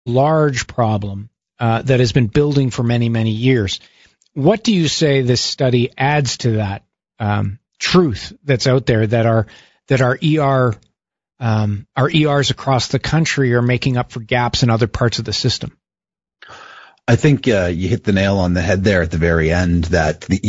large problem that has been building for many, many years. What do you say this study adds to that truth that's out there that our ERs across the country are making up for gaps in other parts of the system? I think you hit the nail on the head there at the very end, that the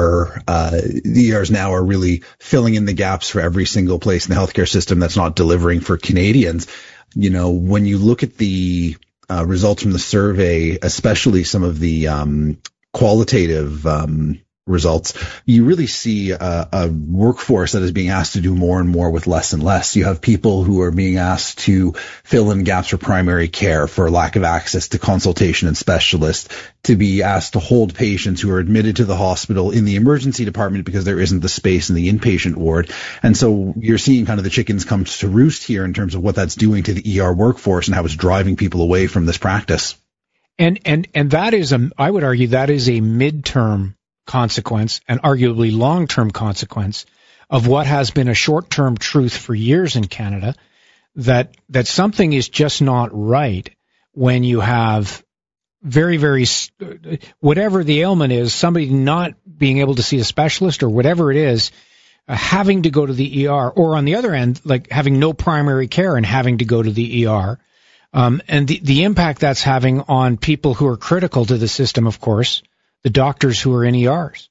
ERs now are really filling in the gaps for every single place in the healthcare system that's not delivering for Canadians. You know, when you look at the results from the survey, especially some of the qualitative results, you really see a workforce that is being asked to do more and more with less and less. You have people who are being asked to fill in gaps for primary care, for lack of access to consultation and specialists, to be asked to hold patients who are admitted to the hospital in the emergency department because there isn't the space in the inpatient ward. And so you're seeing kind of the chickens come to roost here in terms of what that's doing to the ER workforce and how it's driving people away from this practice. And that is I would argue that is a midterm consequence, and arguably long-term consequence, of what has been a short-term truth for years in Canada, that something is just not right when you have very, whatever the ailment is, somebody not being able to see a specialist or whatever it is, having to go to the ER, or on the other end, like having no primary care and having to go to the ER. And the impact that's having on people who are critical to the system, of course, the doctors who are in ERs.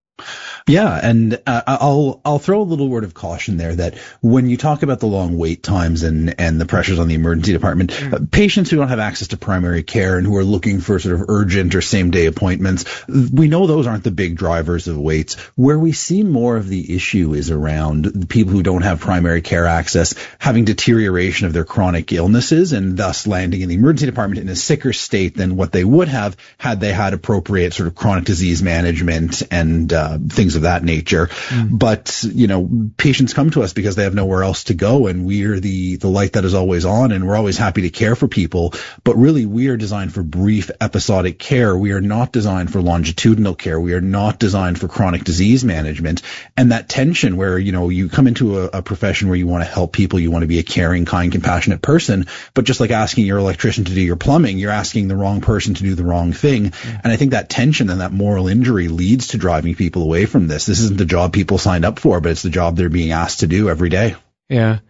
Yeah, and I'll throw a little word of caution there, that when you talk about the long wait times and the pressures on the emergency department, patients who don't have access to primary care and who are looking for sort of urgent or same day appointments, we know those aren't the big drivers of waits. Where we see more of the issue is around the people who don't have primary care access having deterioration of their chronic illnesses and thus landing in the emergency department in a sicker state than what they would have had they had appropriate sort of chronic disease management and things of that nature. But, you know, patients come to us because they have nowhere else to go, and we're the light that is always on, and we're always happy to care for people. But really, we are designed for brief episodic care. We are not designed for longitudinal care. We are not designed for chronic disease management. And that tension where, you know, you come into a profession where you want to help people, you want to be a caring, kind, compassionate person, but just like asking your electrician to do your plumbing, you're asking the wrong person to do the wrong thing. And I think that tension and that moral injury leads to driving people away from this. This isn't the job people signed up for, but it's the job they're being asked to do every day. Yeah.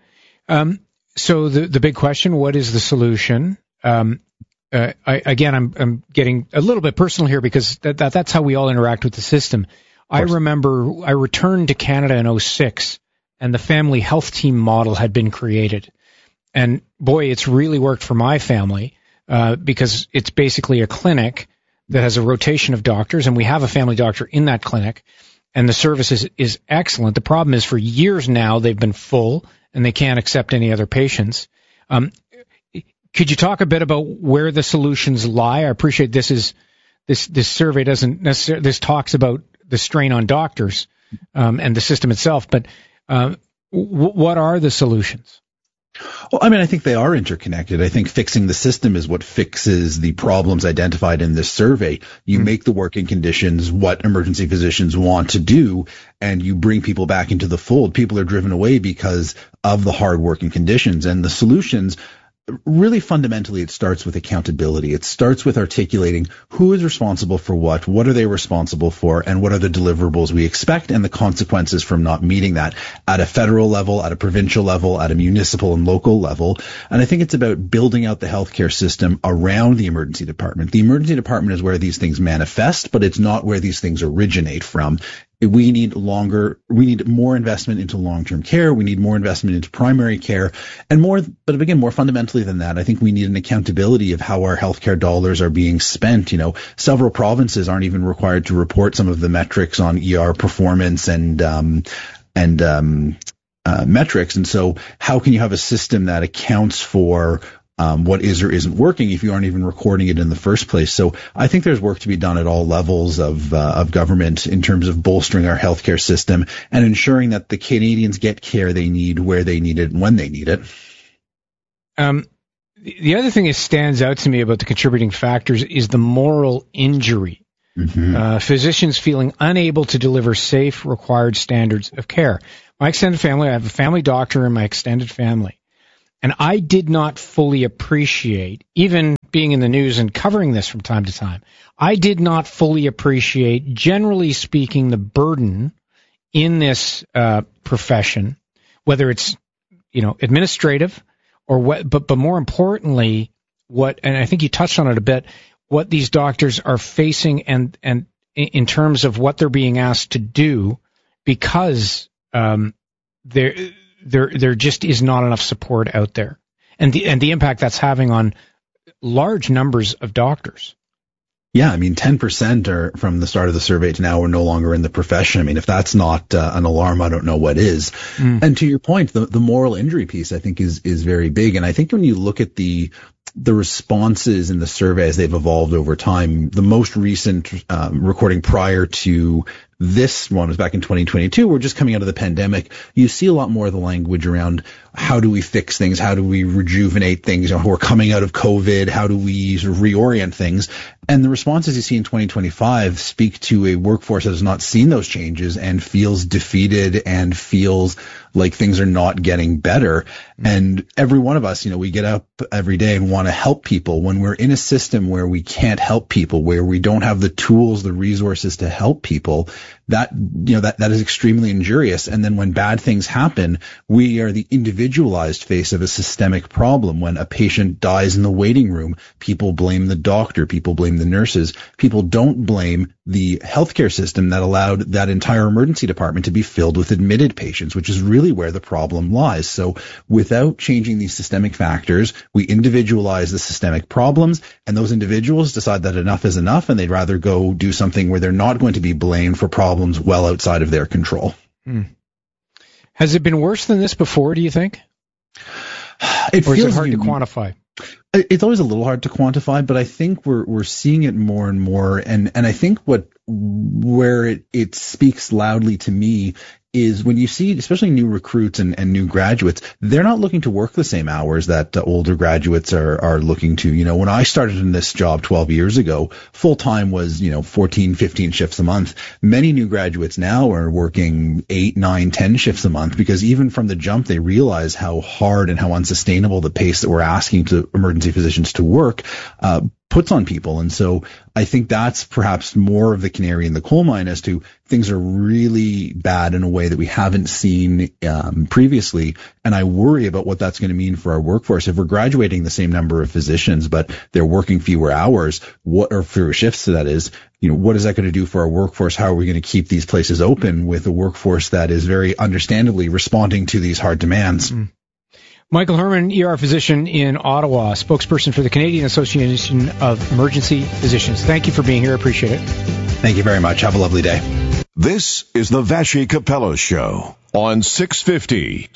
So the big question, what is the solution? I'm getting a little bit personal here because that's how we all interact with the system. I remember I returned to Canada in 2006, and the family health team model had been created. And boy, it's really worked for my family because it's basically a clinic that has a rotation of doctors, and we have a family doctor in that clinic, and the service is excellent. The problem is for years now they've been full, and they can't accept any other patients. Could you talk a bit about where the solutions lie? I appreciate this survey doesn't necessarily, this talks about the strain on doctors and the system itself, but what are the solutions? Well, I mean, I think they are interconnected. I think fixing the system is what fixes the problems identified in this survey. You make the working conditions what emergency physicians want to do, and you bring people back into the fold. People are driven away because of the hard working conditions, and the solutions, really fundamentally, it starts with accountability. It starts with articulating who is responsible for what are they responsible for, and what are the deliverables we expect and the consequences from not meeting that at a federal level, at a provincial level, at a municipal and local level. And I think it's about building out the healthcare system around the emergency department. The emergency department is where these things manifest, but it's not where these things originate from. We need more investment into long-term care. We need more investment into primary care, and more fundamentally than that, I think we need an accountability of how our healthcare dollars are being spent. You know, several provinces aren't even required to report some of the metrics on ER performance and metrics. And so how can you have a system that accounts for what is or isn't working if you aren't even recording it in the first place? So I think there's work to be done at all levels of government in terms of bolstering our healthcare system and ensuring that the Canadians get care they need, where they need it, and when they need it. The other thing that stands out to me about the contributing factors is the moral injury. Physicians feeling unable to deliver safe, required standards of care. My extended family, I have a family doctor in my extended family. And I did not fully appreciate, even being in the news and covering this from time to time, I did not fully appreciate, generally speaking, the burden in this profession, whether it's, administrative or what, but more importantly, and I think you touched on it a bit, what these doctors are facing and in terms of what they're being asked to do, because there just is not enough support out there, and the impact that's having on large numbers of doctors. Yeah, 10% are from the start of the survey to now are no longer in the profession. If that's not an alarm, I don't know what is. And to your point, the moral injury piece, I think, is very big. And I think when you look at the responses in the survey as they've evolved over time, the most recent recording prior to this one was back in 2022. We're just coming out of the pandemic. You see a lot more of the language around how do we fix things? How do we rejuvenate things? We're coming out of COVID. How do we sort of reorient things? And the responses you see in 2025 speak to a workforce that has not seen those changes and feels defeated and feels like things are not getting better. And every one of us, we get up every day and want to help people. When we're in a system where we can't help people, where we don't have the tools, the resources to help people, that is extremely injurious. And then when bad things happen, we are the individualized face of a systemic problem. When a patient dies in the waiting room, people blame the doctor, people blame the nurses. People don't blame the healthcare system that allowed that entire emergency department to be filled with admitted patients, which is really where the problem lies. So without changing these systemic factors, we individualize the systemic problems, and those individuals decide that enough is enough, and they'd rather go do something where they're not going to be blamed for problems well outside of their control. Has it been worse than this before, do you think? Or is it hard to quantify? It's always a little hard to quantify, but I think we're seeing it more and more. And I think where it speaks loudly to me is when you see, especially new recruits and new graduates, they're not looking to work the same hours that older graduates are looking to. When I started in this job 12 years ago, full time was, 14, 15 shifts a month. Many new graduates now are working 8, 9, 10 shifts a month, because even from the jump, they realize how hard and how unsustainable the pace that we're asking to emergency physicians to work puts on people. And so I think that's perhaps more of the canary in the coal mine as to things are really bad in a way that we haven't seen previously. And I worry about what that's going to mean for our workforce. If we're graduating the same number of physicians, but they're working fewer hours, or fewer shifts, that is, what is that going to do for our workforce? How are we going to keep these places open with a workforce that is very understandably responding to these hard demands? Michael Herman, ER physician in Ottawa, spokesperson for the Canadian Association of Emergency Physicians. Thank you for being here. I appreciate it. Thank you very much. Have a lovely day. This is the Vassy Capello Show on 650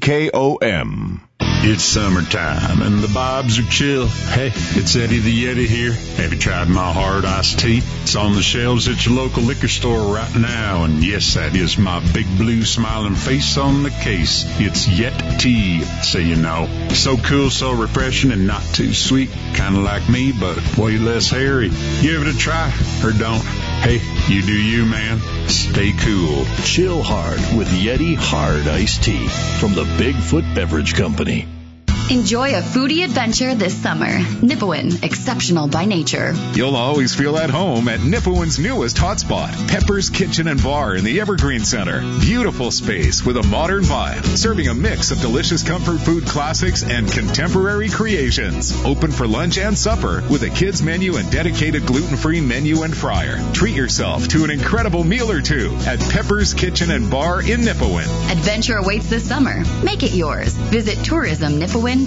CKOM. It's summertime and the vibes are chill. Hey, it's Eddie the Yeti here. Have you tried my hard iced tea? It's on the shelves at your local liquor store right now. And yes, that is my big blue smiling face on the case. It's Yet Tea, so you know. So cool, so refreshing, and not too sweet. Kind of like me, but way less hairy. Give it a try, or don't. Hey, you do you, man. Stay cool. Chill hard with Yeti Hard Iced Tea from the Bigfoot Beverage Company. Enjoy a foodie adventure this summer. Nipawin, exceptional by nature. You'll always feel at home at Nipawin's newest hotspot, Pepper's Kitchen and Bar in the Evergreen Center. Beautiful space with a modern vibe, serving a mix of delicious comfort food classics and contemporary creations. Open for lunch and supper with a kids menu and dedicated gluten-free menu and fryer. Treat yourself to an incredible meal or two at Pepper's Kitchen and Bar in Nipawin. Adventure awaits this summer. Make it yours. Visit tourismnipawin.com.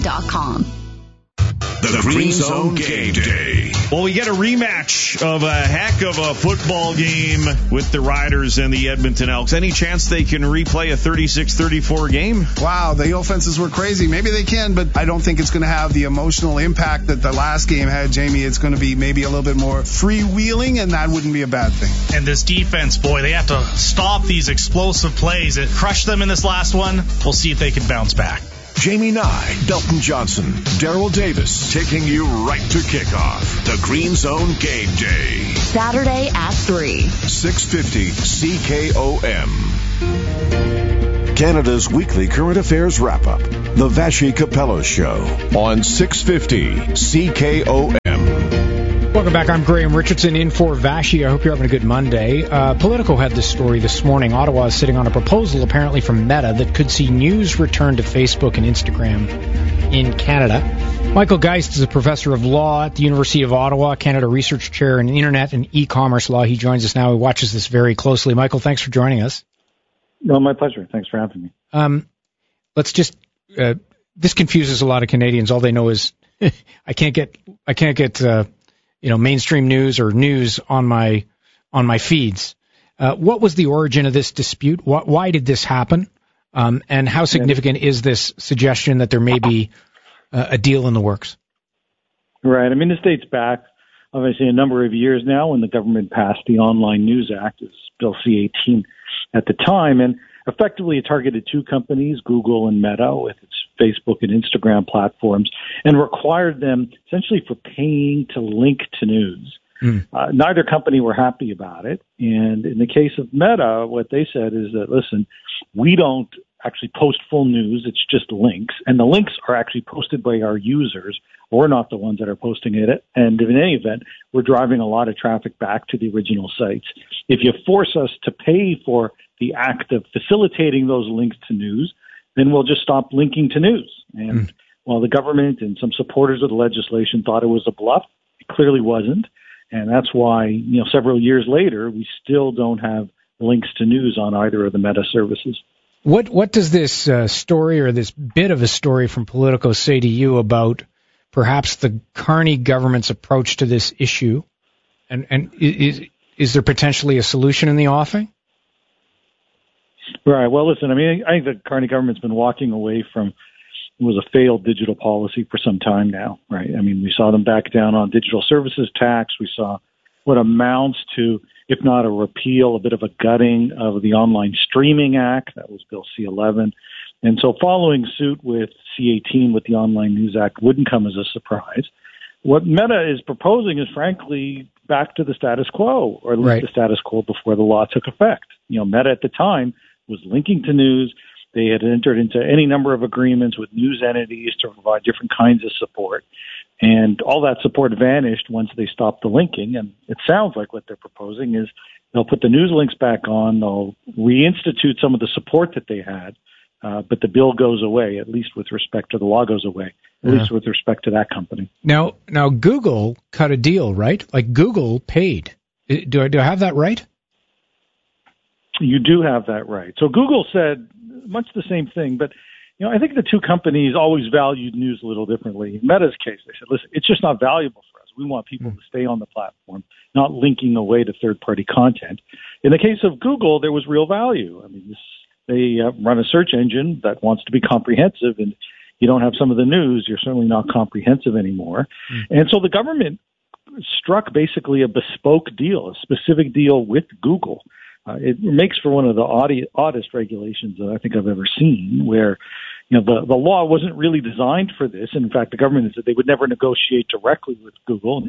The Green Zone Game Day. Well, we get a rematch of a heck of a football game with the Riders and the Edmonton Elks. Any chance they can replay a 36-34 game? Wow, the offenses were crazy. Maybe they can, but I don't think it's going to have the emotional impact that the last game had, Jamie. It's going to be maybe a little bit more freewheeling, and that wouldn't be a bad thing. And this defense, boy, they have to stop these explosive plays. It crushed them in this last one. We'll see if they can bounce back. Jamie Nye, Dalton Johnson, Daryl Davis, taking you right to kickoff. The Green Zone Game Day. Saturday at 3. 650 CKOM. Canada's weekly current affairs wrap-up. The Vassy Capello Show on 650 CKOM. Welcome back. I'm Graham Richardson in for Vassy. I hope you're having a good Monday. Politico had this story this morning. Ottawa is sitting on a proposal apparently from Meta that could see news return to Facebook and Instagram in Canada. Michael Geist is a professor of law at the University of Ottawa, Canada Research Chair in Internet and E-commerce Law. He joins us now. He watches this very closely. Michael, thanks for joining us. No, my pleasure. Thanks for having me. Let's just this confuses a lot of Canadians. All they know is I can't get mainstream news or news on my feeds. What was the origin of this dispute? Why did this happen? And how significant is this suggestion that there may be a deal in the works? Right. I mean, this dates back, obviously, a number of years now when the government passed the Online News Act, it was Bill C-18 at the time, and effectively it targeted two companies, Google and Meta, with its Facebook and Instagram platforms, and required them essentially for paying to link to news. Neither company were happy about it. And in the case of Meta, what they said is that, listen, we don't actually post full news. It's just links. And the links are actually posted by our users. We're not the ones that are posting it. And in any event, we're driving a lot of traffic back to the original sites. If you force us to pay for the act of facilitating those links to news, then we'll just stop linking to news. And while the government and some supporters of the legislation thought it was a bluff, it clearly wasn't. And that's why, several years later, we still don't have links to news on either of the Meta services. What does this story or this bit of a story from Politico say to you about perhaps the Carney government's approach to this issue? And is there potentially a solution in the offing? Right. Well, listen, I think the Carney government's been walking away from was a failed digital policy for some time now, right? I mean, we saw them back down on digital services tax. We saw what amounts to, if not a repeal, a bit of a gutting of the Online Streaming Act. That was Bill C-11. And so following suit with C-18 with the Online News Act wouldn't come as a surprise. What Meta is proposing is, frankly, back to the status quo, or at least the status quo before the law took effect. Meta at the time was linking to news. They had entered into any number of agreements with news entities to provide different kinds of support. And all that support vanished once they stopped the linking. And it sounds like what they're proposing is they'll put the news links back on, they'll reinstitute some of the support that they had, but the bill goes away, at least with respect to the law goes away, at least with respect to that company. Now Google cut a deal, right? Like Google paid. Do I have that right? You do have that right. So Google said much the same thing, but I think the two companies always valued news a little differently. In Meta's case, they said, listen, it's just not valuable for us. We want people to stay on the platform, not linking away to third-party content. In the case of Google, there was real value. I mean, they run a search engine that wants to be comprehensive, and you don't have some of the news, you're certainly not comprehensive anymore. And so the government struck basically a bespoke deal, a specific deal with Google. It makes for one of the oddest regulations that I think I've ever seen, where the law wasn't really designed for this. And in fact, the government said they would never negotiate directly with Google.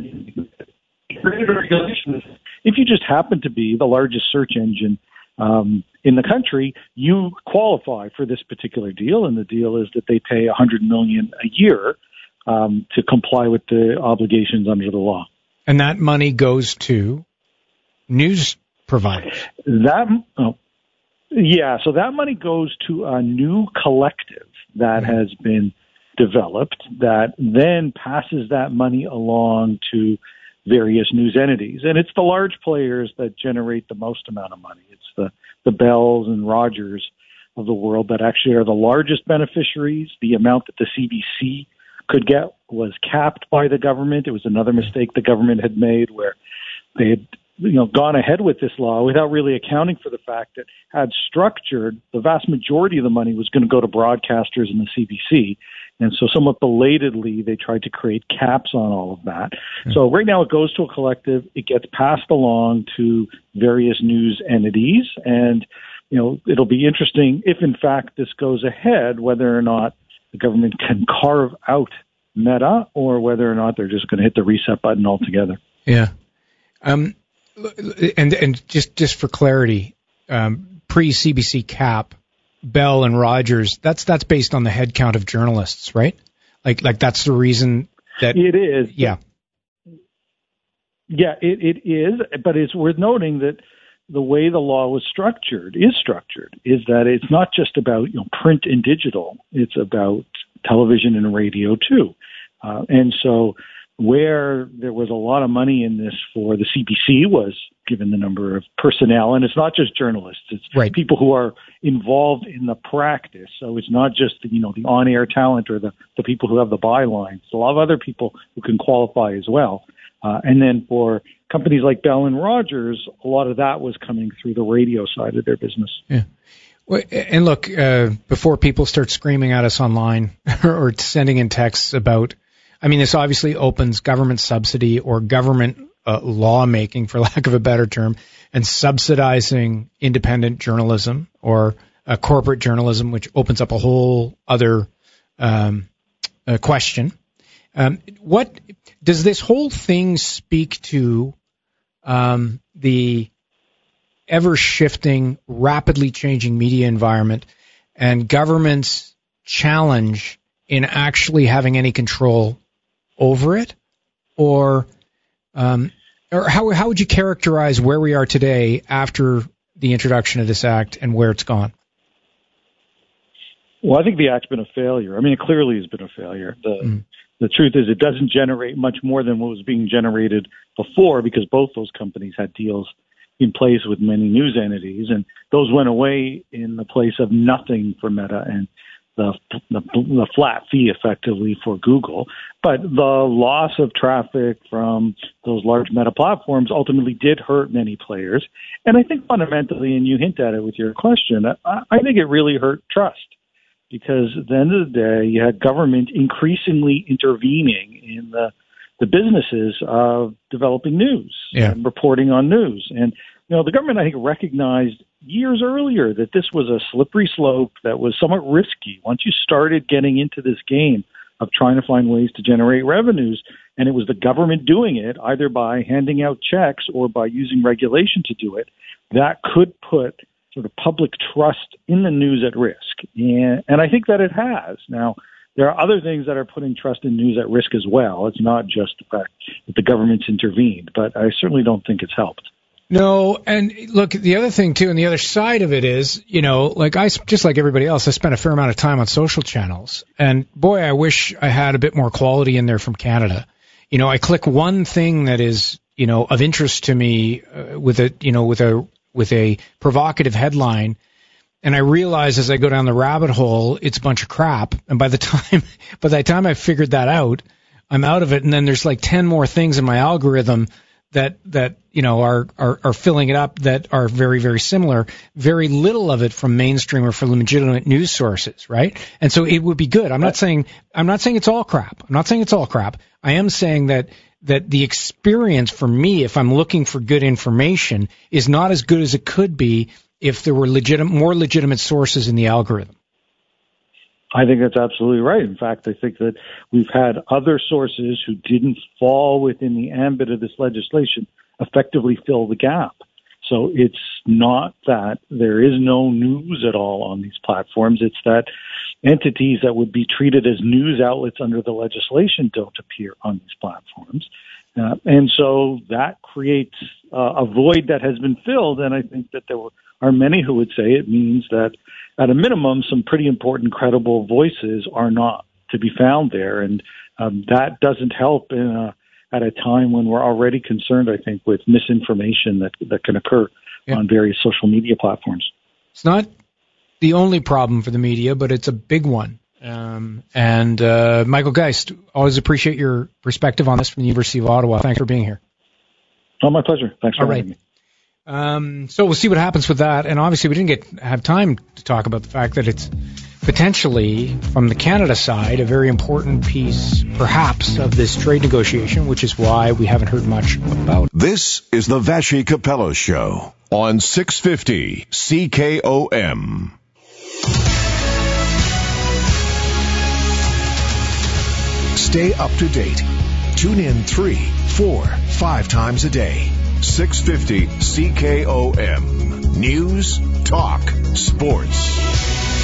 If you just happen to be the largest search engine in the country, you qualify for this particular deal. And the deal is that they pay $100 million a year to comply with the obligations under the law. And that money goes to news providers. So that money goes to a new collective that has been developed that then passes that money along to various news entities. And it's the large players that generate the most amount of money. It's the Bells and Rogers of the world that actually are the largest beneficiaries. The amount that the CBC could get was capped by the government. It was another mistake the government had made, where they had gone ahead with this law without really accounting for the fact that had structured, the vast majority of the money was going to go to broadcasters and the CBC. And so somewhat belatedly, they tried to create caps on all of that. So right now it goes to a collective. It gets passed along to various news entities. And, it'll be interesting if, in fact, this goes ahead, whether or not the government can carve out Meta or whether or not they're just going to hit the reset button altogether. Yeah. And just for clarity, pre-CBC cap, Bell and Rogers, that's based on the head count of journalists, right? Like that's the reason that it is. Yeah. Yeah, it is, but it's worth noting that the way the law was structured is that it's not just about print and digital. It's about television and radio too. And so where there was a lot of money in this for the CBC was given the number of personnel, and it's not just journalists, it's people who are involved in the practice. So it's not just the on-air talent or the people who have the bylines. It's a lot of other people who can qualify as well. And then for companies like Bell and Rogers, a lot of that was coming through the radio side of their business. Yeah. And look, before people start screaming at us online or sending in texts about, this obviously opens government subsidy or government lawmaking, for lack of a better term, and subsidizing independent journalism or corporate journalism, which opens up a whole other question. What does this whole thing speak to? The ever-shifting, rapidly changing media environment and government's challenge in actually having any control over it? Or how would you characterize where we are today after the introduction of this act and where it's gone? Well, I think the act's been a failure. It clearly has been a failure. The truth is it doesn't generate much more than what was being generated before, because both those companies had deals in place with many news entities, and those went away in the place of nothing for Meta and the flat fee effectively for Google. But the loss of traffic from those large Meta platforms ultimately did hurt many players. And I think fundamentally, and you hint at it with your question, I think it really hurt trust. Because at the end of the day, you had government increasingly intervening in the businesses of developing news and reporting on news. And, the government, I think, recognized years earlier that this was a slippery slope that was somewhat risky. Once you started getting into this game of trying to find ways to generate revenues, and it was the government doing it, either by handing out checks or by using regulation to do it, that could put sort of public trust in the news at risk. And I think that it has. Now, there are other things that are putting trust in news at risk as well. It's not just the fact that the government's intervened, but I certainly don't think it's helped. No, and look, the other thing too, and the other side of it is, just like everybody else, I spent a fair amount of time on social channels, and boy, I wish I had a bit more quality in there from Canada. I click one thing that is, of interest to me with a provocative headline, and I realize as I go down the rabbit hole, it's a bunch of crap. And by the time I figured that out, I'm out of it. And then there's like 10 more things in my algorithm that are filling it up that are very, very similar. Very little of it from mainstream or from legitimate news sources, right? And so it would be good. I'm not saying it's all crap. I am saying that the experience for me, if I'm looking for good information, is not as good as it could be if there were more legitimate sources in the algorithm. I think that's absolutely right. In fact, I think that we've had other sources who didn't fall within the ambit of this legislation effectively fill the gap. So it's not that there is no news at all on these platforms. It's that entities that would be treated as news outlets under the legislation don't appear on these platforms. And so that creates a void that has been filled. And I think that there are many who would say it means that, at a minimum, some pretty important, credible voices are not to be found there. And that doesn't help at a time when we're already concerned, I think, with misinformation that can occur on various social media platforms. It's not the only problem for the media, but it's a big one. And Michael Geist, always appreciate your perspective on this from the University of Ottawa. Thanks for being here. Oh, my pleasure. Thanks for having me. So we'll see what happens with that. And obviously we didn't have time to talk about the fact that it's potentially, from the Canada side, a very important piece, perhaps, of this trade negotiation, which is why we haven't heard much about it. This is the Vassy Capello Show on 650 CKOM. Stay up to date. Tune in 3, 4, 5 times a day. 650 CKOM. News, talk, sports.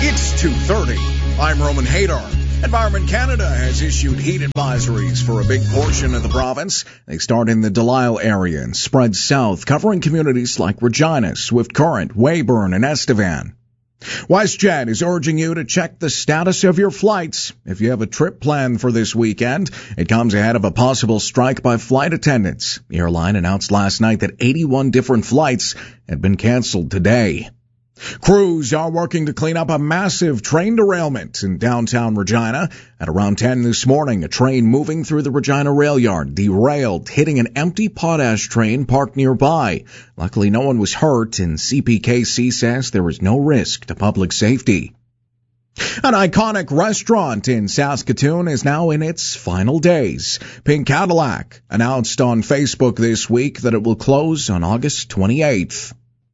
It's 2:30. I'm Roman Hadar. Environment Canada has issued heat advisories for a big portion of the province. They start in the Delisle area and spread south, covering communities like Regina, Swift Current, Weyburn, and Estevan. WestJet is urging you to check the status of your flights if you have a trip planned for this weekend. It comes ahead of a possible strike by flight attendants. The airline announced last night that 81 different flights had been canceled today. Crews are working to clean up a massive train derailment in downtown Regina. At around 10 this morning, a train moving through the Regina rail yard derailed, hitting an empty potash train parked nearby. Luckily, no one was hurt, and CPKC says there is no risk to public safety. An iconic restaurant in Saskatoon is now in its final days. Pink Cadillac announced on Facebook this week that it will close on August 28th.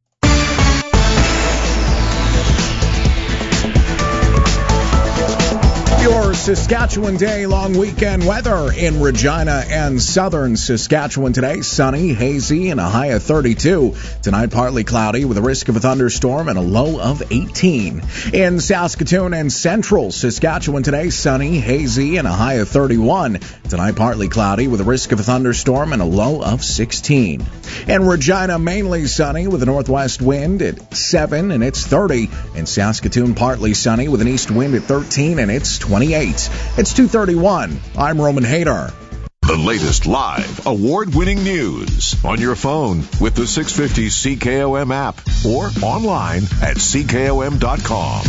Your Saskatchewan Day long weekend weather in Regina and southern Saskatchewan today. Sunny, hazy, and a high of 32. Tonight, partly cloudy with a risk of a thunderstorm and a low of 18. In Saskatoon and central Saskatchewan today, sunny, hazy, and a high of 31. Tonight, partly cloudy with a risk of a thunderstorm and a low of 16. In Regina, mainly sunny with a northwest wind at 7 and it's 30. In Saskatoon, partly sunny with an east wind at 13 and it's 28. It's 2:31. I'm Roman Hadar. The latest live, award-winning news on your phone with the 650 CKOM app or online at CKOM.com.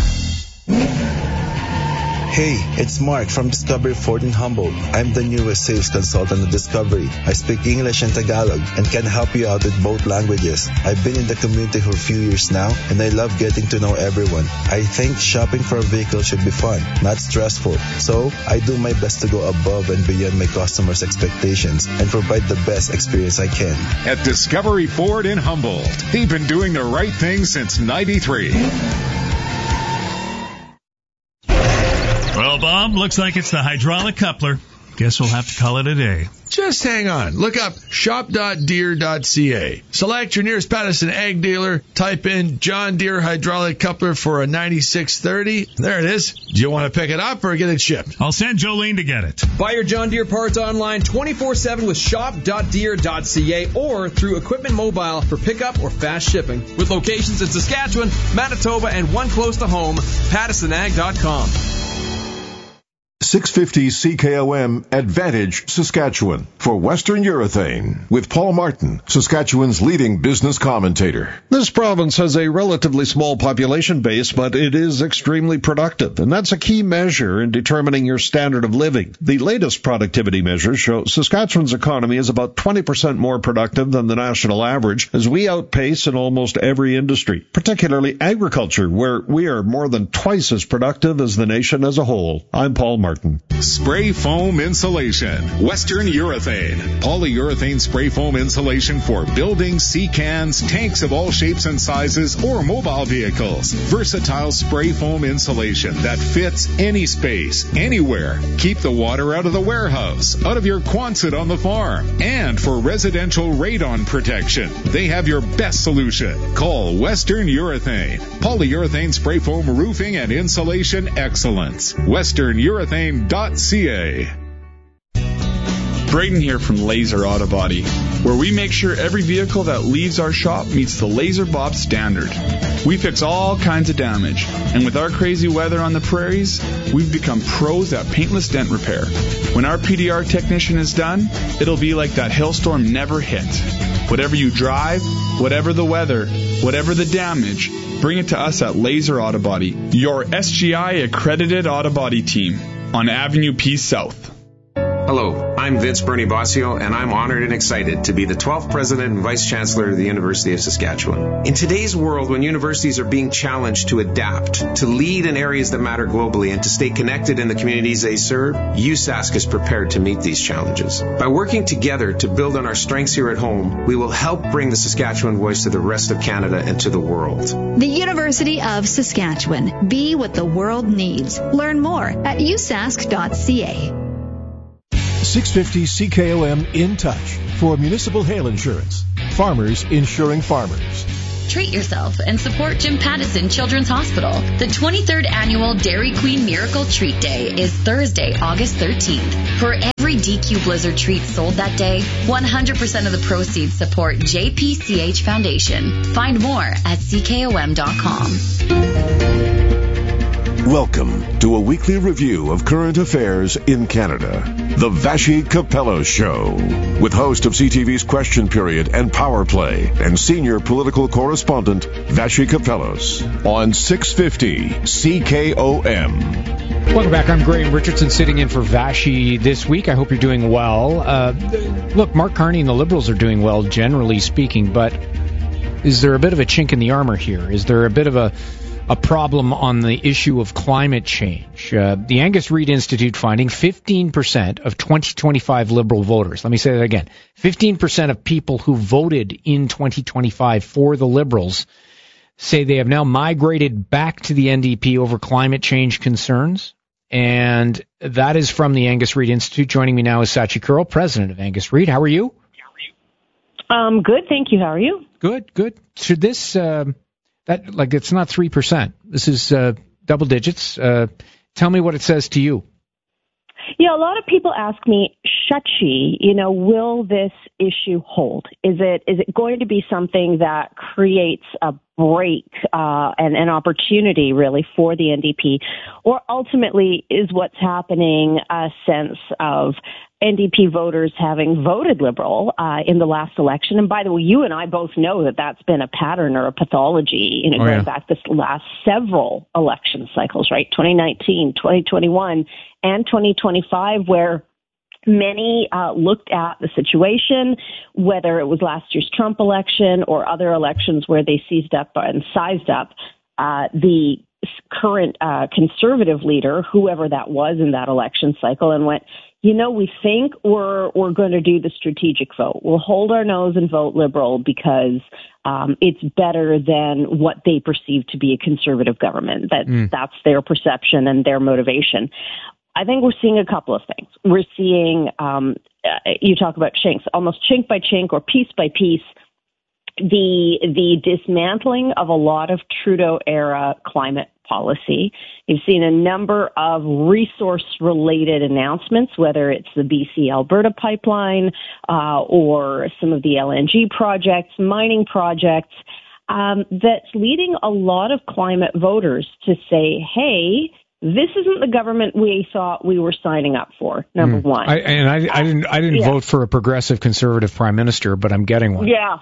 Hey, it's Mark from Discovery Ford in Humboldt. I'm the newest sales consultant at Discovery. I speak English and Tagalog and can help you out with both languages. I've been in the community for a few years now, and I love getting to know everyone. I think shopping for a vehicle should be fun, not stressful. So, I do my best to go above and beyond my customers' expectations and provide the best experience I can. At Discovery Ford in Humboldt, they've been doing the right thing since '93. Well, Bob, looks like it's the hydraulic coupler. Guess we'll have to call it a day. Just hang on. Look up shop.deere.ca. Select your nearest Patterson Ag dealer. Type in John Deere hydraulic coupler for a 9630. There it is. Do you want to pick it up or get it shipped? I'll send Jolene to get it. Buy your John Deere parts online 24/7 with shop.deere.ca or through Equipment Mobile for pickup or fast shipping. With locations in Saskatchewan, Manitoba, and one close to home, PattersonAg.com. 650 CKOM Advantage Saskatchewan for Western Urethane with Paul Martin, Saskatchewan's leading business commentator. This province has a relatively small population base, but it is extremely productive, and that's a key measure in determining your standard of living. The latest productivity measures show Saskatchewan's economy is about 20% more productive than the national average, as we outpace in almost every industry, particularly agriculture, where we are more than twice as productive as the nation as a whole. I'm Paul Martin. Spray foam insulation. Western Urethane. Polyurethane spray foam insulation for buildings, sea cans, tanks of all shapes and sizes, or mobile vehicles. Versatile spray foam insulation that fits any space, anywhere. Keep the water out of the warehouse, out of your Quonset on the farm. And for residential radon protection, they have your best solution. Call Western Urethane. Polyurethane spray foam roofing and insulation excellence. Western Urethane.ca. Braden here from Laser Auto Body, where we make sure every vehicle that leaves our shop meets the Laser Bob standard. We fix all kinds of damage, and with our crazy weather on the prairies, we've become pros at paintless dent repair. When our PDR technician is done, it'll be like that hailstorm never hit. Whatever you drive, whatever the weather, whatever the damage, bring it to us at Laser Auto Body, your SGI accredited auto body team on Avenue P South. Hello, I'm Vince Bernie Bossio, and I'm honored and excited to be the 12th President and Vice Chancellor of the University of Saskatchewan. In today's world, when universities are being challenged to adapt, to lead in areas that matter globally, and to stay connected in the communities they serve, USask is prepared to meet these challenges. By working together to build on our strengths here at home, we will help bring the Saskatchewan voice to the rest of Canada and to the world. The University of Saskatchewan. Be what the world needs. Learn more at usask.ca. 650 CKOM In Touch for municipal hail insurance. Farmers insuring farmers. Treat yourself and support Jim Pattison Children's Hospital. The 23rd Annual Dairy Queen Miracle Treat Day is Thursday, August 13th. For every DQ Blizzard treat sold that day, 100% of the proceeds support JPCH Foundation. Find more at CKOM.com. Welcome to a weekly review of current affairs in Canada. The Vassy Capello Show, with host of CTV's Question Period and Power Play and senior political correspondent Vassy Capellos on 650 CKOM. Welcome back. I'm Graham Richardson, sitting in for Vassy this week. I hope you're doing well. Look, Mark Carney and the Liberals are doing well, generally speaking, but is there a bit of a chink in the armor here? Is there a bit of a problem on the issue of climate change? The Angus Reid Institute finding 15% of 2025 Liberal voters, let me say that again, 15% of people who voted in 2025 for the Liberals say they have now migrated back to the NDP over climate change concerns. And that is from the Angus Reid Institute. Joining me now is Sachi Kurl, president of Angus Reid. How are you? Good, thank you. How are you? Good. Should this... it's not 3%. This is double digits. Tell me what it says to you. Yeah, a lot of people ask me, Sachi, will this issue hold? Is it going to be something that creates a break and an opportunity really for the NDP, or ultimately is what's happening a sense of NDP voters having voted Liberal in the last election? And by the way, you and I both know that that's been a pattern or a pathology, going back this last several election cycles, right? 2019, 2021, and 2025, where many looked at the situation, whether it was last year's Trump election or other elections where they seized up and sized up the current conservative leader, whoever that was in that election cycle, and went, we think we're going to do the strategic vote. We'll hold our nose and vote Liberal because it's better than what they perceive to be a conservative government. That's their perception and their motivation. I think we're seeing a couple of things. We're seeing, you talk about chinks, almost chink by chink or piece by piece, the dismantling of a lot of Trudeau-era climate policy. You've seen a number of resource-related announcements, whether it's the BC-Alberta pipeline or some of the LNG projects, mining projects, that's leading a lot of climate voters to say, hey, this isn't the government we thought we were signing up for, number one. I didn't vote for a progressive conservative prime minister, but I'm getting one. Yeah.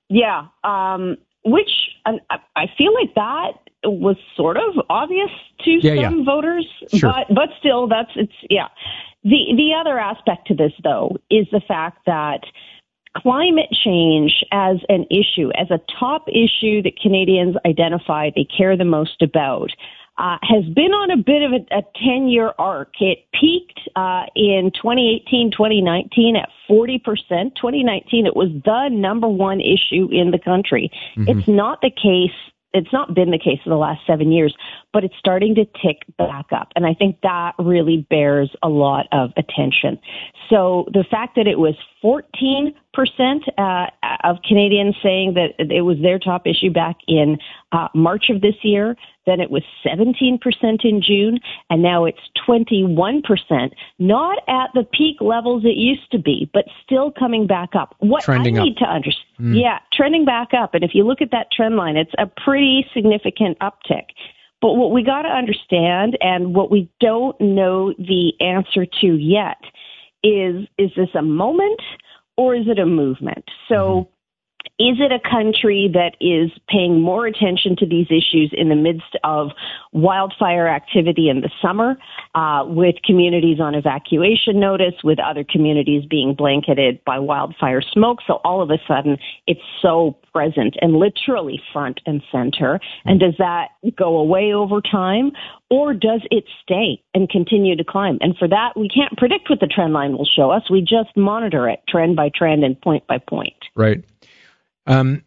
Which I feel like that was sort of obvious to some voters, sure. but still, The other aspect to this, though, is the fact that climate change as an issue, as a top issue that Canadians identify they care the most about, has been on a bit of a 10-year arc. It peaked in 2018, 2019 at 40%. 2019, it was the number one issue in the country. Mm-hmm. It's not been the case for the last 7 years, but it's starting to tick back up. And I think that really bears a lot of attention. So the fact that it was 14% of Canadians saying that it was their top issue back in March of this year, then it was 17% in June, and now it's 21%, not at the peak levels it used to be, but still coming back up. What trending I need to understand, trending back up. And if you look at that trend line, it's a pretty significant uptick. But what we got to understand, and what we don't know the answer to yet, is this a moment or is it a movement? So is it a country that is paying more attention to these issues in the midst of wildfire activity in the summer, with communities on evacuation notice, with other communities being blanketed by wildfire smoke? So all of a sudden, it's so present and literally front and center. And does that go away over time, or does it stay and continue to climb? And for that, we can't predict what the trend line will show us. We just monitor it trend by trend and point by point. Right. And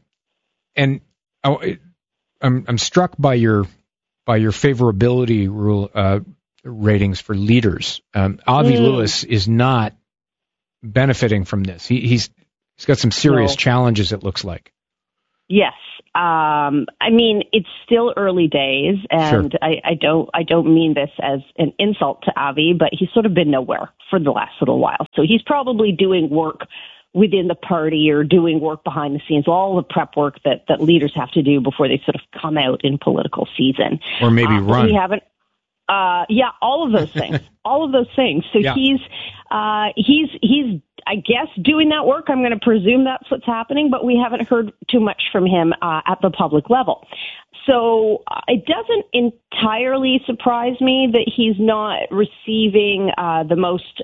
I'm struck by your favorability rule ratings for leaders. Avi Lewis is not benefiting from this. He's got some serious challenges, it looks like. Yes. I mean, it's still early days, and sure. I don't mean this as an insult to Avi, but he's sort of been nowhere for the last little while. So he's probably doing work within the party or doing work behind the scenes, all the prep work that leaders have to do before they sort of come out in political season. Or maybe run. We haven't. Yeah, all of those things. All of those things. So yeah. He's I guess doing that work. I'm going to presume that's what's happening, but we haven't heard too much from him at the public level. So it doesn't entirely surprise me that he's not receiving the most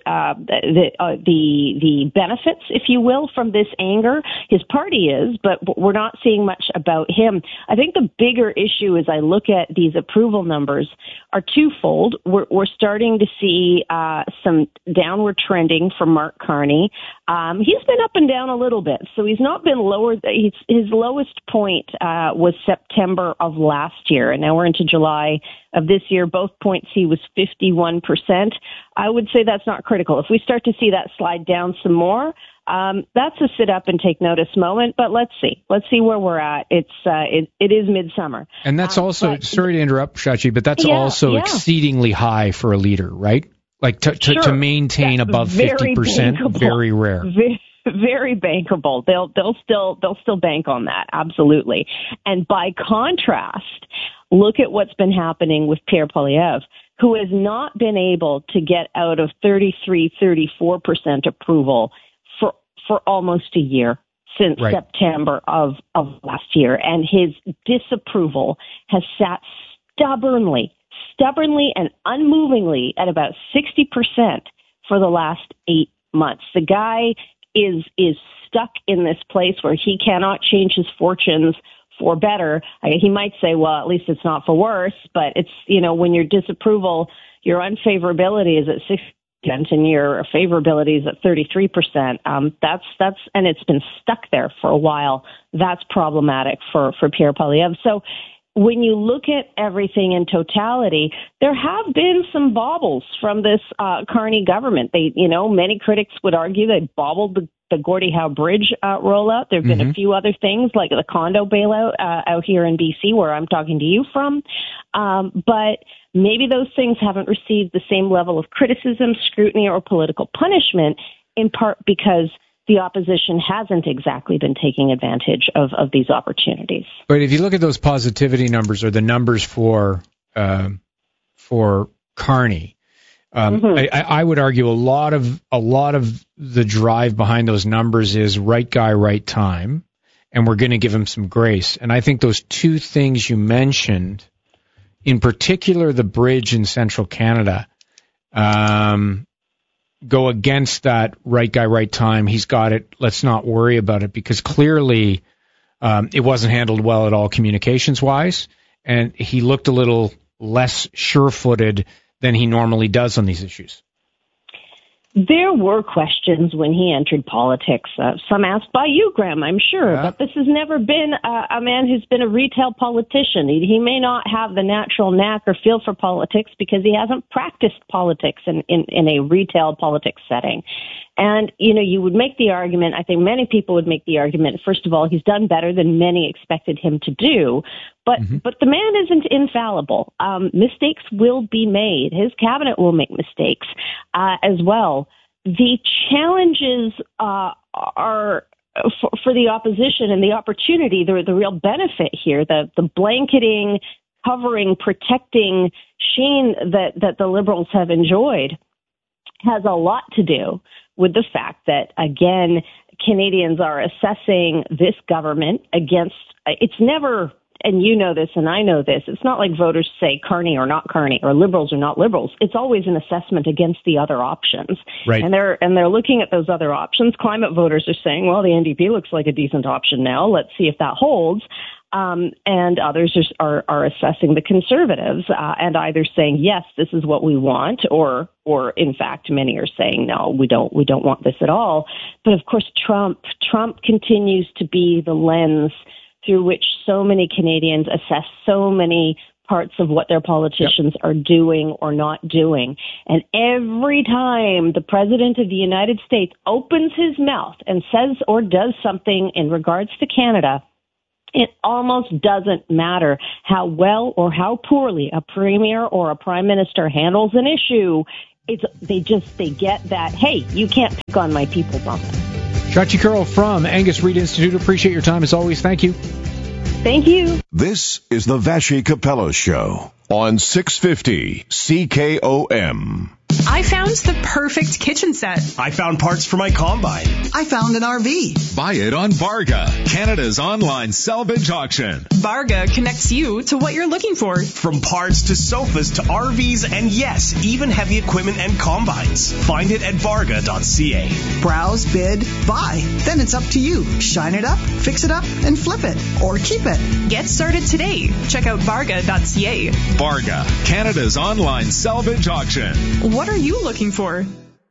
the benefits, if you will, from this anger. His party is, but we're not seeing much about him. I think the bigger issue as I look at these approval numbers are twofold. We're starting to see some downward trending from Mark Carney. He's been up and down a little bit, so he's not been lower. His lowest point was September of last year, and now we're into July of this year. Both points he was 51%. I would say that's not critical. If we start to see that slide down some more, that's a sit up and take notice moment. But let's see where we're at. It is midsummer, and that's also sorry to interrupt, Shachi, but that's also exceedingly high for a leader, right? Like to maintain above 50%, very rare. Very bankable. They'll still bank on that. Absolutely. And by contrast, look at what's been happening with Pierre Poilievre, who has not been able to get out of 33-34% approval for almost a year since September of last year. And his disapproval has sat stubbornly and unmovingly at about 60% for the last 8 months. The guy is stuck in this place where he cannot change his fortunes for better. He might say, well, at least it's not for worse, but it's, when your disapproval, your unfavorability is at 60% and your favorability is at 33%, that's and it's been stuck there for a while. That's problematic for Pierre Poilievre. So when you look at everything in totality, there have been some baubles from this Carney government. Many critics would argue they baubled the Gordie Howe Bridge rollout. There have been a few other things like the condo bailout out here in BC, where I'm talking to you from. But maybe those things haven't received the same level of criticism, scrutiny, or political punishment, in part because the opposition hasn't exactly been taking advantage of these opportunities. But if you look at those positivity numbers or the numbers for Carney, I would argue a lot of the drive behind those numbers is right guy, right time, and we're going to give him some grace. And I think those two things you mentioned, in particular the bridge in central Canada, go against that right guy, right time. He's got it. Let's not worry about it, because clearly it wasn't handled well at all communications-wise, and he looked a little less sure-footed than he normally does on these issues. There were questions when he entered politics, some asked by you, Graham, I'm sure, but this has never been a man who's been a retail politician. He may not have the natural knack or feel for politics because he hasn't practiced politics in a retail politics setting. And, you would make the argument, I think many people would make the argument, first of all, he's done better than many expected him to do, but the man isn't infallible. Mistakes will be made. His cabinet will make mistakes as well. The challenges are for the opposition, and the opportunity, the real benefit here, the blanketing, covering, protecting sheen that the Liberals have enjoyed has a lot to do with the fact that, again, Canadians are assessing this government against, it's never, and you know this and I know this, it's not like voters say Carney or not Carney or Liberals or not Liberals. It's always an assessment against the other options. Right. And they're looking at those other options. Climate voters are saying, well, the NDP looks like a decent option now. Let's see if that holds. And others are assessing the Conservatives and either saying, yes, this is what we want, or in fact, many are saying, no, we don't want this at all. But of course, Trump continues to be the lens through which so many Canadians assess so many parts of what their politicians are doing or not doing. And every time the President of the United States opens his mouth and says or does something in regards to Canada, it almost doesn't matter how well or how poorly a premier or a prime minister handles an issue. They get that, hey, you can't pick on my people bump. Chachi Curl from Angus Reid Institute. Appreciate your time as always. Thank you. Thank you. This is the Vassy Capello Show on 650 CKOM. I found the perfect kitchen set. I found parts for my combine. I found an RV. Buy it on Varga, Canada's online salvage auction. Varga connects you to what you're looking for. From parts to sofas to RVs and yes, even heavy equipment and combines. Find it at varga.ca. Browse, bid, buy. Then it's up to you. Shine it up, fix it up, and flip it. Or keep it. Get started today. Check out varga.ca. Varga, Canada's online salvage auction. What are you looking for?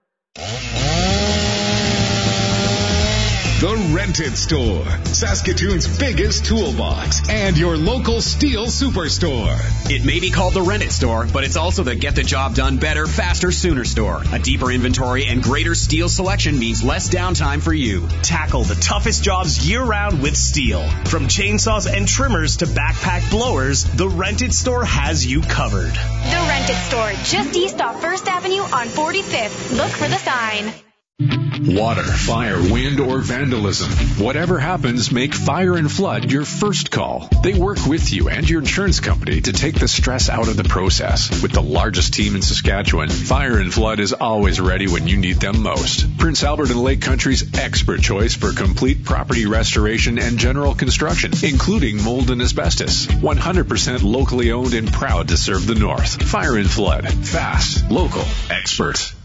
The Rented Store, Saskatoon's biggest toolbox, and your local steel superstore. It may be called the Rented Store, but it's also the Get the Job Done Better, Faster, Sooner store. A deeper inventory and greater steel selection means less downtime for you. Tackle the toughest jobs year-round with steel. From chainsaws and trimmers to backpack blowers, the Rented Store has you covered. The Rented Store, just east off 1st Avenue on 45th. Look for the sign. Water, fire, wind, or vandalism. Whatever happens, make Fire and Flood your first call. They work with you and your insurance company to take the stress out of the process. With the largest team in Saskatchewan, Fire and Flood is always ready when you need them most. Prince Albert and Lake Country's expert choice for complete property restoration and general construction, including mold and asbestos. 100% locally owned and proud to serve the North. Fire and Flood. Fast, local, expert.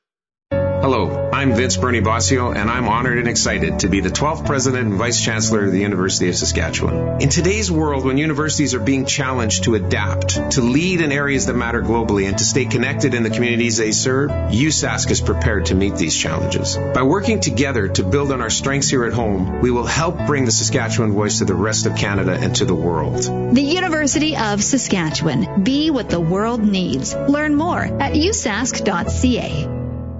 Hello, I'm Vince Bernie Bossio, and I'm honored and excited to be the 12th President and Vice Chancellor of the University of Saskatchewan. In today's world, when universities are being challenged to adapt, to lead in areas that matter globally, and to stay connected in the communities they serve, USask is prepared to meet these challenges. By working together to build on our strengths here at home, we will help bring the Saskatchewan voice to the rest of Canada and to the world. The University of Saskatchewan. Be what the world needs. Learn more at usask.ca.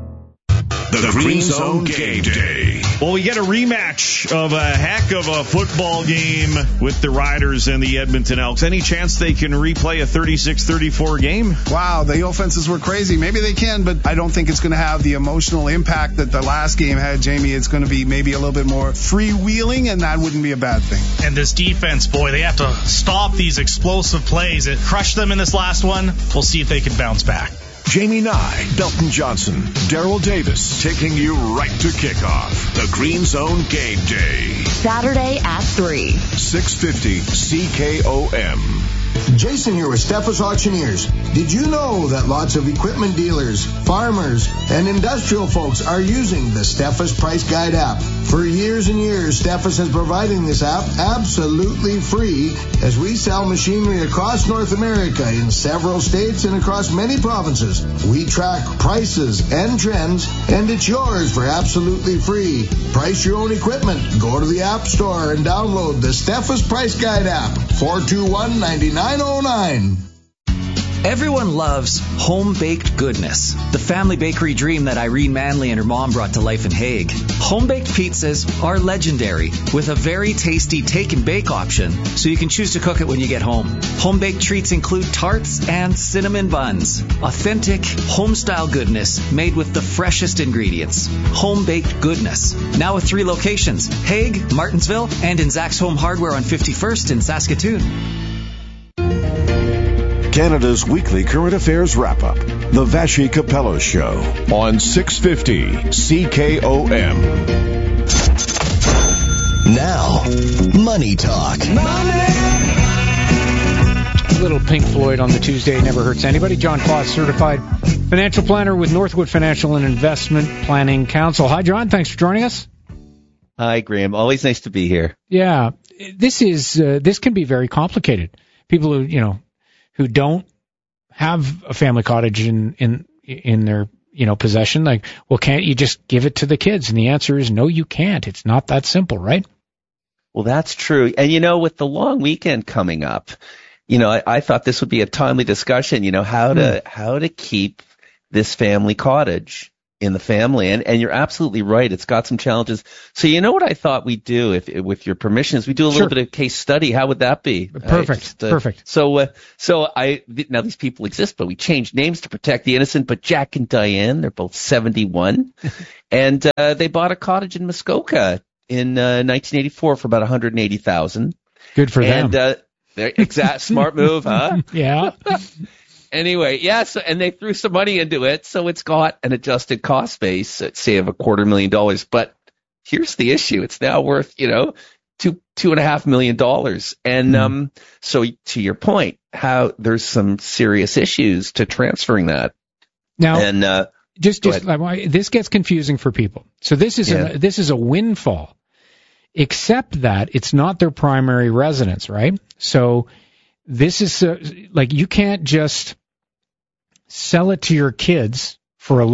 The Green Zone Game Day. Well, we get a rematch of a heck of a football game with the Riders and the Edmonton Elks. Any chance they can replay a 36-34 game? Wow, the offenses were crazy. Maybe they can, but I don't think it's going to have the emotional impact that the last game had, Jamie. It's going to be maybe a little bit more freewheeling, and that wouldn't be a bad thing. And this defense, boy, they have to stop these explosive plays. It crushed them in this last one. We'll see if they can bounce back. Jamie Nye, Belton Johnson, Daryl Davis, taking you right to kickoff. The Green Zone Game Day. Saturday at 3. 650 CKOM. Jason here with Steffes Auctioneers. Did you know that lots of equipment dealers, farmers, and industrial folks are using the Steffes Price Guide app? For years and years, Steffes has provided this app absolutely free as we sell machinery across North America in several states and across many provinces. We track prices and trends, and it's yours for absolutely free. Price your own equipment. Go to the App Store and download the Steffes Price Guide app. 421-9909. Everyone loves home-baked goodness, the family bakery dream that Irene Manley and her mom brought to life in Hague. Home-baked pizzas are legendary, with a very tasty take-and-bake option, so you can choose to cook it when you get home. Home-baked treats include tarts and cinnamon buns. Authentic, home-style goodness made with the freshest ingredients. Home-baked goodness. Now with 3 locations, Hague, Martinsville, and in Zach's Home Hardware on 51st in Saskatoon. Canada's weekly current affairs wrap-up. The Vassy Capello Show on 650 CKOM. Now, Money Talk. A little Pink Floyd on the Tuesday never hurts anybody. John Kloss, certified financial planner with Northwood Financial and Investment Planning Council. Hi, John. Thanks for joining us. Hi, Graham. Always nice to be here. Yeah, this can be very complicated. People who don't have a family cottage in their possession, like, well, can't you just give it to the kids? And the answer is no, you can't. It's not that simple, right? Well, that's true. And with the long weekend coming up, I thought this would be a timely discussion. How to keep this family cottage in the family. And you're absolutely right. It's got some challenges. So you know what I thought we'd do, if with your permission, is we do a little bit of case study. How would that be? Perfect. Perfect. So now these people exist, but we changed names to protect the innocent. But Jack and Diane, they're both 71, and they bought a cottage in Muskoka in 1984 for about $180,000. Good for them. And smart move, huh? Yeah. Anyway, and they threw some money into it, so it's got an adjusted cost base, say, of $250,000. But here's the issue: it's now worth, $2.5 million. And so to your point, how there's some serious issues to transferring that. Now, and this gets confusing for people. So this is a windfall, except that it's not their primary residence, right? So this is you can't just sell it to your kids for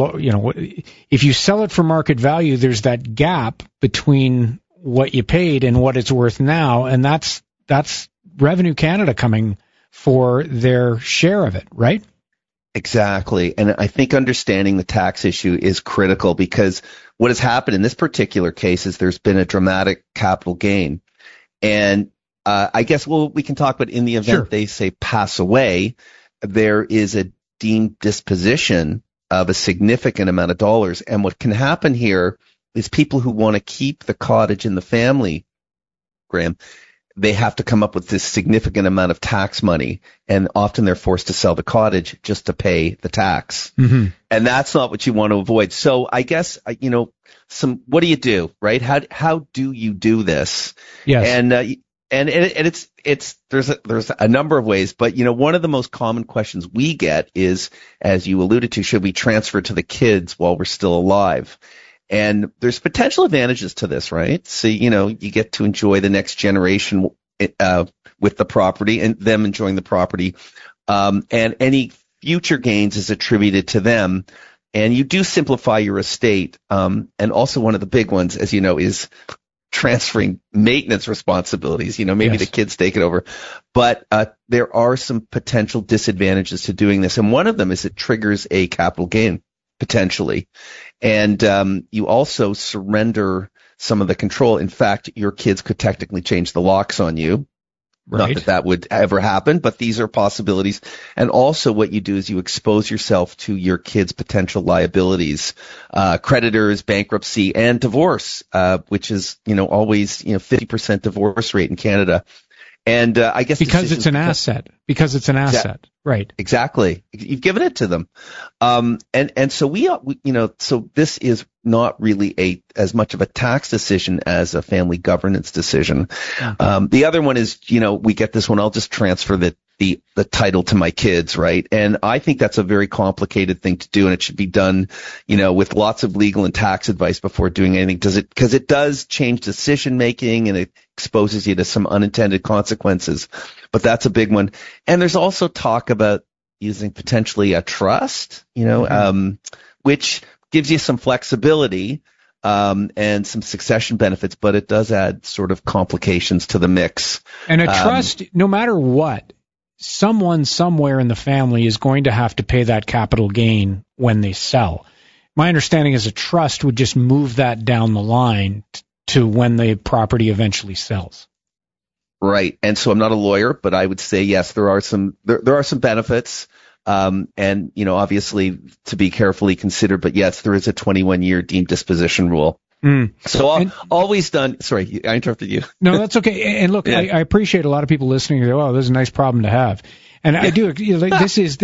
if you sell it for market value, there's that gap between what you paid and what it's worth now, and that's Revenue Canada coming for their share of it, right? Exactly. And I think understanding the tax issue is critical, because what has happened in this particular case is there's been a dramatic capital gain. And I guess, we can talk, but in the event they say pass away, there is a deemed disposition of a significant amount of dollars. And what can happen here is people who want to keep the cottage in the family, Graham, they have to come up with this significant amount of tax money, and often they're forced to sell the cottage just to pay the tax. Mm-hmm. And that's not what you want to avoid. So I guess, what do you do, right? How do you do this? Yes. And it's there's a number of ways, but one of the most common questions we get is, as you alluded to, should we transfer to the kids while we're still alive? And there's potential advantages to this, right? So you get to enjoy the next generation with the property, and them enjoying the property, and any future gains is attributed to them. And you do simplify your estate. And also one of the big ones, as you know, is transferring maintenance responsibilities. Maybe the kids take it over. But there are some potential disadvantages to doing this. And one of them is it triggers a capital gain, potentially. And you also surrender some of the control. In fact, your kids could technically change the locks on you. Right. Not that would ever happen, but these are possibilities. And also what you do is you expose yourself to your kids' potential liabilities, creditors, bankruptcy, and divorce, which is, always, 50% divorce rate in Canada. And I guess because it's an asset. Because it's an asset. Right. Exactly. You've given it to them. And so so this is not really as much of a tax decision as a family governance decision. Okay. The other one is, we get this one, I'll just transfer the title to my kids, right? And I think that's a very complicated thing to do, and it should be done, with lots of legal and tax advice before doing anything. Because it does change decision making, and it exposes you to some unintended consequences. But that's a big one. And there's also talk about using potentially a trust, which gives you some flexibility and some succession benefits, but it does add sort of complications to the mix. And a trust, no matter what, someone somewhere in the family is going to have to pay that capital gain when they sell. My understanding is a trust would just move that down the line to when the property eventually sells. Right. And so I'm not a lawyer, but I would say, yes, there are some benefits. And, obviously to be carefully considered, but yes, there is a 21-year deemed disposition rule. So always done. Sorry, I interrupted you. No, that's okay. And look, yeah. I appreciate a lot of people listening. They go, "Oh, this is a nice problem to have." And I do. This is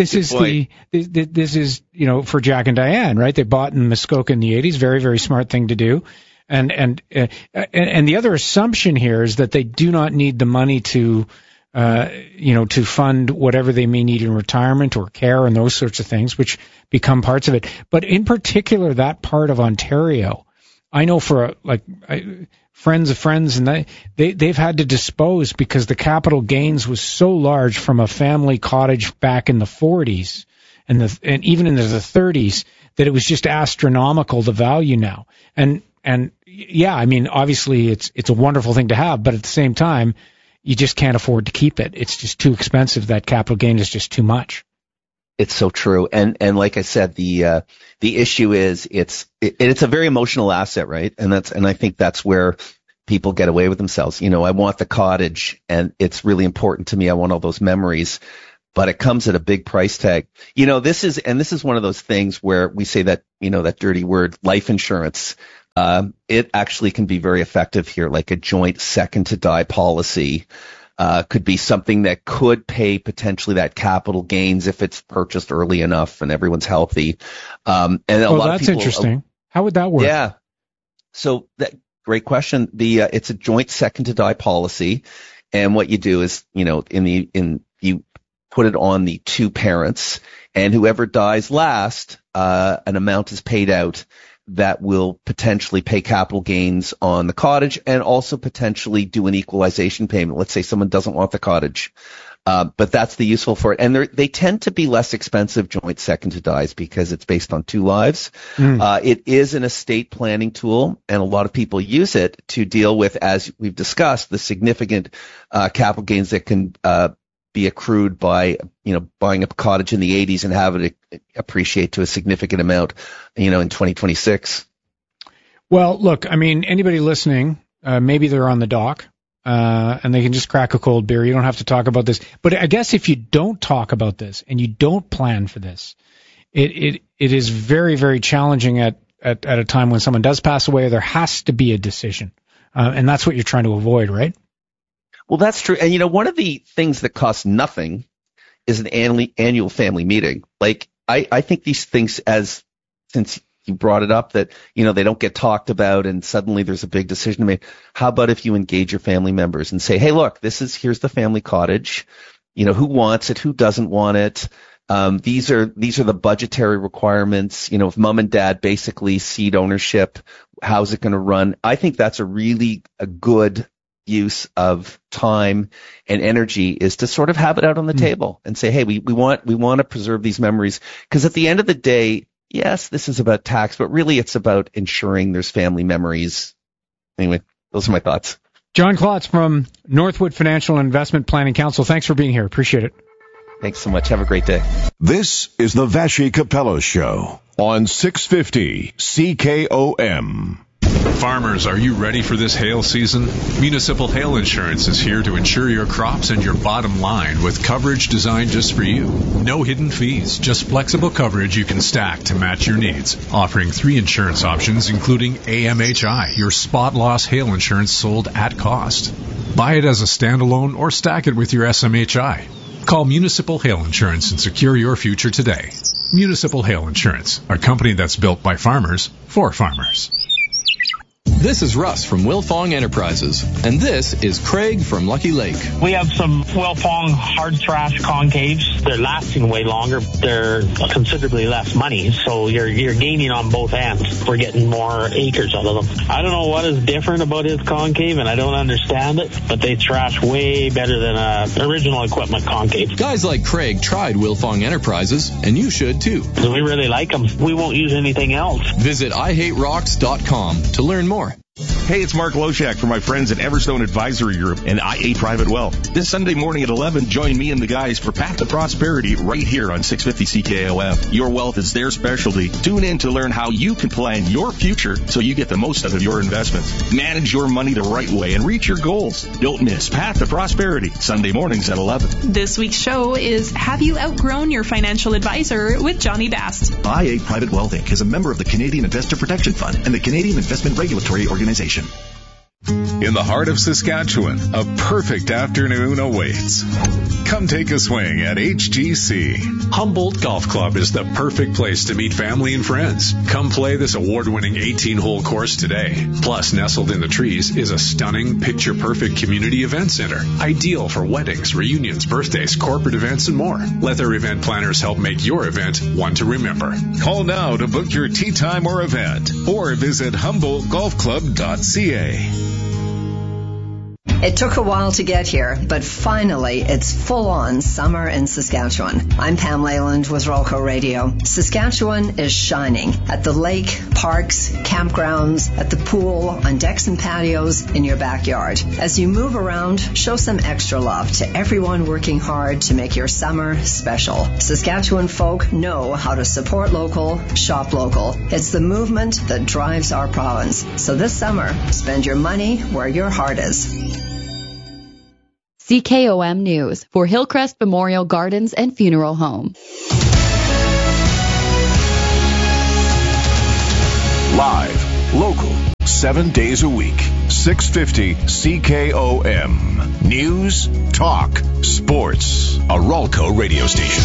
for Jack and Diane, right? They bought in Muskoka in the 80s. Very, very smart thing to do. And the other assumption here is that they do not need the money to fund whatever they may need in retirement or care and those sorts of things, which become parts of it. But in particular, that part of Ontario, I know for friends of friends, and they've had to dispose because the capital gains was so large from a family cottage back in the 40s and even into the 30s that it was just astronomical, the value now. And yeah, I mean, obviously it's a wonderful thing to have, but at the same time, you just can't afford to keep it. It's just too expensive. That capital gain is just too much. It's so true. And like I said, the issue is it's a very emotional asset, right? And I think that's where people get away with themselves. You know, I want the cottage and it's really important to me. I want all those memories, but it comes at a big price tag. You know, this is one of those things where we say that, you know, that dirty word, life insurance. It actually can be very effective here, like a joint second to die policy. Could be something that could pay potentially that capital gains if it's purchased early enough and everyone's healthy. And a lot of people, interesting. How would that work? Yeah. So great question. It's a joint second to die policy. And what you do is, you know, you put it on the two parents, and whoever dies last, an amount is paid out that will potentially pay capital gains on the cottage and also potentially do an equalization payment. Let's say someone doesn't want the cottage, but that's the useful for it. And they tend to be less expensive joint second to dies because it's based on two lives. It is an estate planning tool, and a lot of people use it to deal with, as we've discussed, the significant capital gains that can be accrued by, you know, buying a cottage in the 80s and have it appreciate to a significant amount, you know, in 2026. Well, look, I mean, anybody listening, maybe they're on the dock, and they can just crack a cold beer. You don't have to talk about this. But I guess if you don't talk about this and you don't plan for this, it is very, very challenging at a time when someone does pass away. There has to be a decision. And that's what you're trying to avoid, right? Well, that's true. And, you know, one of the things that costs nothing is an annual family meeting. Like, I think these things, since you brought it up, that, you know, they don't get talked about and suddenly there's a big decision to make. How about if you engage your family members and say, hey, look, here's the family cottage. You know, who wants it? Who doesn't want it? These are the budgetary requirements. You know, if mom and dad basically cede ownership, how's it going to run? I think that's a good use of time and energy, is to sort of have it out on the table and say, hey, we want to preserve these memories, because at the end of the day, yes, this is about tax, but really it's about ensuring there's family memories. Anyway, those are my thoughts. John Klotz from Northwood Financial and Investment Planning Council. Thanks for being here. Appreciate it. Thanks so much. Have a great day. This is the Vassy Capello Show on 650 CKOM. Farmers, are you ready for this hail season? Municipal Hail Insurance is here to insure your crops and your bottom line with coverage designed just for you. No hidden fees, just flexible coverage you can stack to match your needs. Offering 3 insurance options, including AMHI, your spot loss hail insurance sold at cost. Buy it as a standalone or stack it with your SMHI. Call Municipal Hail Insurance and secure your future today. Municipal Hail Insurance, a company that's built by farmers for farmers. This is Russ from Wilfong Enterprises, and this is Craig from Lucky Lake. We have some Wilfong hard trash concaves. They're lasting way longer. They're considerably less money, so you're gaining on both ends. We're getting more acres out of them. I don't know what is different about his concave, and I don't understand it, but they trash way better than original equipment concave. Guys like Craig tried Wilfong Enterprises, and you should too. We really like them. We won't use anything else. Visit IHateRocks.com to learn more. Hey, it's Mark Loshak from my friends at Everstone Advisory Group and IA Private Wealth. This Sunday morning at 11, join me and the guys for Path to Prosperity right here on 650 CKOM. Your wealth is their specialty. Tune in to learn how you can plan your future so you get the most out of your investments. Manage your money the right way and reach your goals. Don't miss Path to Prosperity, Sunday mornings at 11. This week's show is Have You Outgrown Your Financial Advisor with Johnny Bast. IA Private Wealth Inc. is a member of the Canadian Investor Protection Fund and the Canadian Investment Regulatory Organization. In the heart of Saskatchewan, a perfect afternoon awaits. Come take a swing at HGC. Humboldt Golf Club is the perfect place to meet family and friends. Come play this award-winning 18-hole course today. Plus, nestled in the trees is a stunning, picture-perfect community event center. Ideal for weddings, reunions, birthdays, corporate events, and more. Let their event planners help make your event one to remember. Call now to book your tee time or event, or visit HumboldtGolfClub.ca. It took a while to get here, but finally it's full-on summer in Saskatchewan. I'm Pam Leyland with Rolco Radio. Saskatchewan is shining at the lake, parks, campgrounds, at the pool, on decks and patios, in your backyard. As you move around, show some extra love to everyone working hard to make your summer special. Saskatchewan folk know how to support local, shop local. It's the movement that drives our province. So this summer, spend your money where your heart is. CKOM News for Hillcrest Memorial Gardens and Funeral Home. Live, local, 7 days a week. 650 CKOM. News, talk, sports. A Rolco radio station.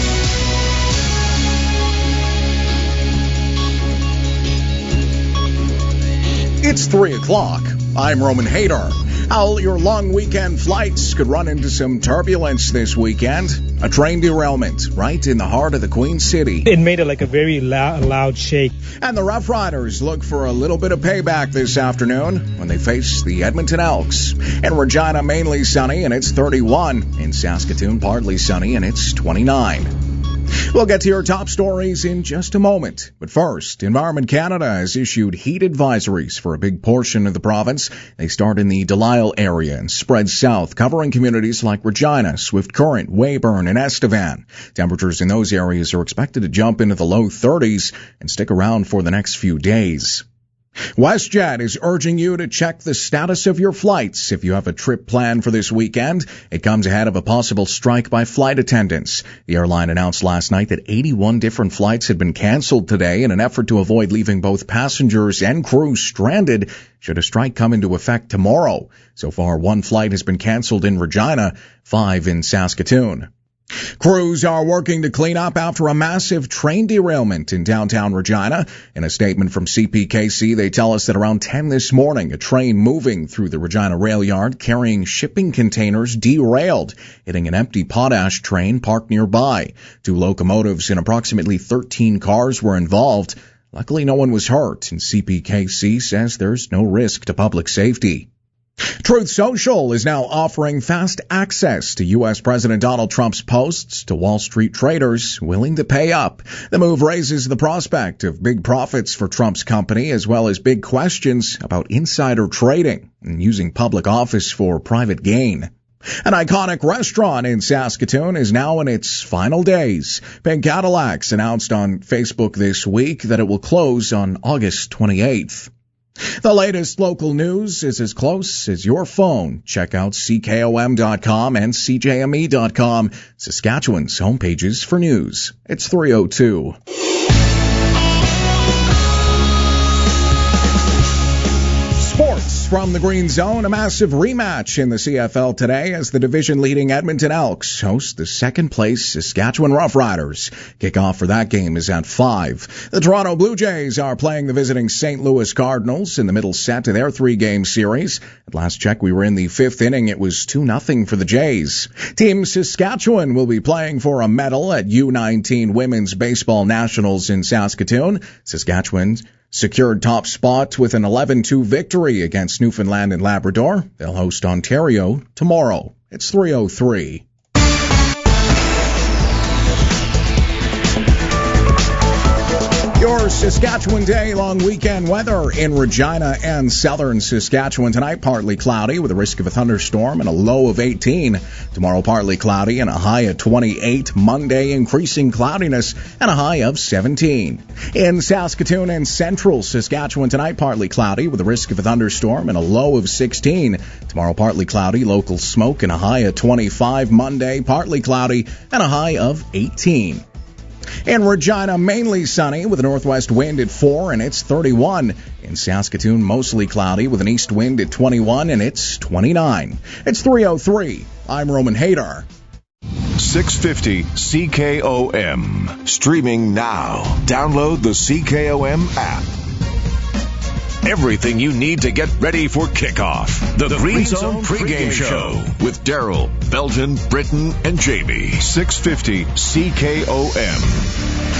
It's 3 o'clock. I'm Roman Hader. How your long weekend flights could run into some turbulence this weekend. A train derailment right in the heart of the Queen City. It made it like a very loud shake. And the Rough Riders look for a little bit of payback this afternoon when they face the Edmonton Elks. In Regina, mainly sunny, and it's 31. In Saskatoon, partly sunny, and it's 29. We'll get to your top stories in just a moment. But first, Environment Canada has issued heat advisories for a big portion of the province. They start in the Delisle area and spread south, covering communities like Regina, Swift Current, Weyburn, and Estevan. Temperatures in those areas are expected to jump into the low 30s and stick around for the next few days. WestJet is urging you to check the status of your flights if you have a trip planned for this weekend. It comes ahead of a possible strike by flight attendants. The airline announced last night that 81 different flights had been canceled today in an effort to avoid leaving both passengers and crew stranded should a strike come into effect tomorrow. So far, 1 flight has been canceled in Regina, 5 in Saskatoon. Crews are working to clean up after a massive train derailment in downtown Regina. In a statement from CPKC, they tell us that around 10 this morning, a train moving through the Regina rail yard carrying shipping containers derailed, hitting an empty potash train parked nearby. 2 locomotives and approximately 13 cars were involved. Luckily, no one was hurt, and CPKC says there's no risk to public safety. Truth Social is now offering fast access to U.S. President Donald Trump's posts to Wall Street traders willing to pay up. The move raises the prospect of big profits for Trump's company, as well as big questions about insider trading and using public office for private gain. An iconic restaurant in Saskatoon is now in its final days. Pink Cadillacs announced on Facebook this week that it will close on August 28th. The latest local news is as close as your phone. Check out CKOM.com and CJME.com, Saskatchewan's homepages for news. It's 3:02. Sports from the Green Zone, a massive rematch in the CFL today as the division-leading Edmonton Elks host the second-place Saskatchewan Roughriders. Kickoff for that game is at 5. The Toronto Blue Jays are playing the visiting St. Louis Cardinals in the middle set to their 3-game series. At last check, we were in the 5th inning. It was 2-0 for the Jays. Team Saskatchewan will be playing for a medal at U19 Women's Baseball Nationals in Saskatoon. Saskatchewan secured top spot with an 11-2 victory against Newfoundland and Labrador. They'll host Ontario tomorrow. It's 3:03. Your Saskatchewan Day long weekend weather in Regina and southern Saskatchewan tonight. Partly cloudy with a risk of a thunderstorm and a low of 18. Tomorrow partly cloudy and a high of 28. Monday increasing cloudiness and a high of 17. In Saskatoon and central Saskatchewan tonight, partly cloudy with a risk of a thunderstorm and a low of 16. Tomorrow partly cloudy, local smoke and a high of 25. Monday partly cloudy and a high of 18. In Regina, mainly sunny with a northwest wind at 4 and it's 31. In Saskatoon, mostly cloudy with an east wind at 21 and it's 29. It's 3:03. I'm Roman Hader. 650 CKOM. Streaming now. Download the CKOM app. Everything you need to get ready for kickoff. The Green Zone pregame show with Daryl, Belton, Britton, and Jamie. 650 CKOM.